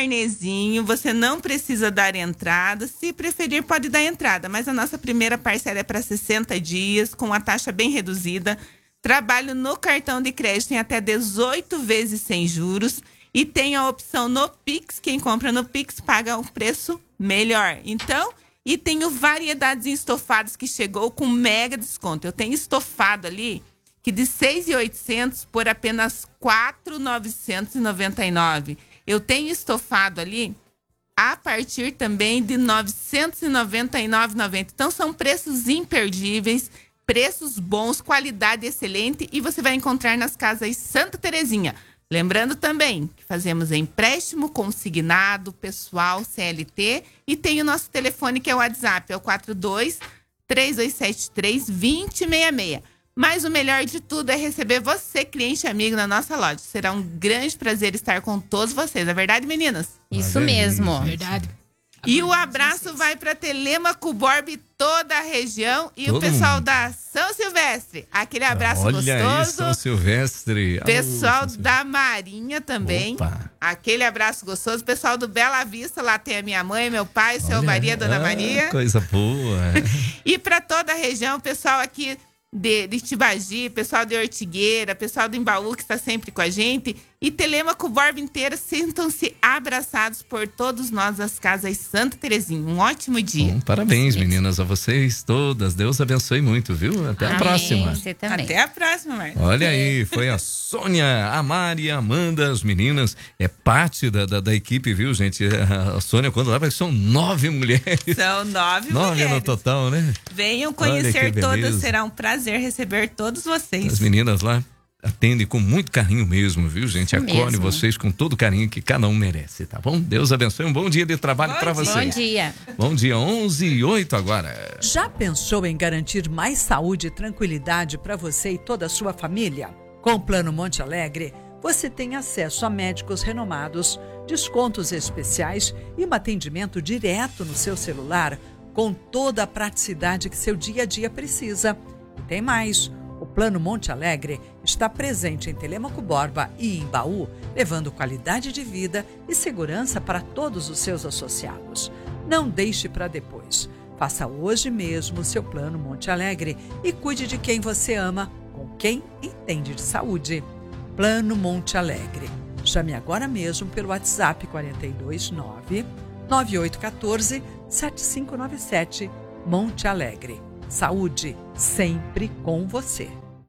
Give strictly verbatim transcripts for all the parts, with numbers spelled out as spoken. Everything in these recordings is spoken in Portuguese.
carnezinho, você não precisa dar entrada. Se preferir, pode dar entrada, mas a nossa primeira parcela é para sessenta dias, com a taxa bem reduzida. Trabalho no cartão de crédito em até dezoito vezes sem juros. E tem a opção no Pix. Quem compra no Pix paga um preço melhor. Então, e tenho variedades em estofados que chegou com mega desconto. Eu tenho estofado ali que de seis mil e oitocentos por apenas quatro mil novecentos e noventa e nove. Eu tenho estofado ali a partir também de novecentos e noventa e nove reais e noventa centavos. Então são preços imperdíveis, preços bons, qualidade excelente e você vai encontrar nas Casas Santa Terezinha. Lembrando também que fazemos empréstimo consignado, pessoal, C L T e tem o nosso telefone que é o WhatsApp, é o quatro dois, três dois sete três, dois zero seis seis. Mas o melhor de tudo é receber você, cliente amigo, na nossa loja. Será um grande prazer estar com todos vocês. É verdade, meninas? Isso é mesmo. Verdade. E o abraço vai para Telêmaco, Borba e toda a região. E Todo o pessoal mundo. da São Silvestre. Aquele abraço Olha gostoso. aí, São Silvestre. Pessoal Alô, São da Marinha também. Opa. Aquele abraço gostoso. Pessoal do Bela Vista, lá tem a minha mãe, meu pai, seu Olha, Maria, Dona ah, Maria. Coisa boa. E para toda a região, pessoal aqui de, de Tibagi, pessoal de Ortigueira, pessoal do Embaú que está sempre com a gente. E Telêmaco, Borba inteira, sintam-se abraçados por todos nós das Casas Santa Terezinha. Um ótimo dia. Bom, parabéns, meninas, a vocês todas. Deus abençoe muito, viu? Até a Amém. próxima. Você também. Até a próxima, Marta. Olha aí, foi a Sônia, a Mari, a Amanda, as meninas. É parte da, da, da equipe, viu, gente? A Sônia, quando leva, são nove mulheres. São nove, Nove mulheres. no total, né? Venham Olha conhecer que todas. beleza. Será um prazer receber todos vocês. As meninas lá atendem com muito carinho mesmo, viu, gente? Isso Acolhe mesmo. vocês com todo o carinho que cada um merece, tá bom? Deus abençoe. Um bom dia de trabalho Bom para dia. vocês. Bom dia. Bom dia, onze e oito agora. Já pensou em garantir mais saúde e tranquilidade para você e toda a sua família? Com o Plano Monte Alegre, você tem acesso a médicos renomados, descontos especiais e um atendimento direto no seu celular, com toda a praticidade que seu dia a dia precisa. E tem mais. O Plano Monte Alegre está presente em Telêmaco, Borba e em Embaú, levando qualidade de vida e segurança para todos os seus associados. Não deixe para depois. Faça hoje mesmo o seu Plano Monte Alegre e cuide de quem você ama, com quem entende de saúde. Plano Monte Alegre. Chame agora mesmo pelo WhatsApp quatro dois nove, nove oito um quatro, sete cinco nove sete. Monte Alegre. Saúde sempre com você.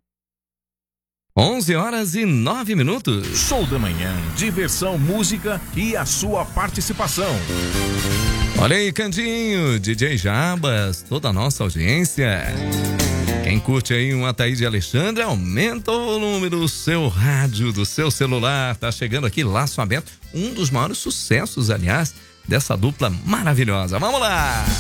onze horas e nove minutos. Show da manhã, diversão, música e a sua participação. Olha aí, Candinho, D J Jabas, toda a nossa audiência. Quem curte aí um Ataíde Alexandre, aumenta o volume do seu rádio, do seu celular. Tá chegando aqui Laço Aberto, um dos maiores sucessos, aliás, dessa dupla maravilhosa. Vamos lá!